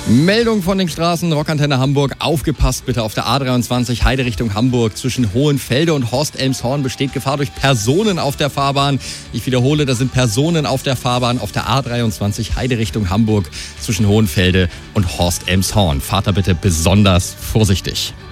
Meldung von den Straßen, Rockantenne Hamburg. Aufgepasst bitte auf der A23 Heide Richtung Hamburg. Zwischen Hohenfelde und Horst-Elmshorn besteht Gefahr durch Personen auf der Fahrbahn. Ich wiederhole, da sind Personen auf der Fahrbahn auf der A23 Heide Richtung Hamburg zwischen Hohenfelde und Horst-Elmshorn. Fahrt da bitte besonders vorsichtig.